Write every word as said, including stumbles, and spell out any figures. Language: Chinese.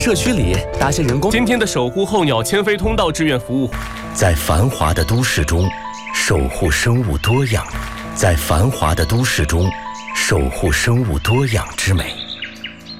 社区里搭些人工。 今天的守护候鸟迁飞通道志愿服务， 在繁华的都市中守护生物多样，在繁华的都市中守护生物多样之美。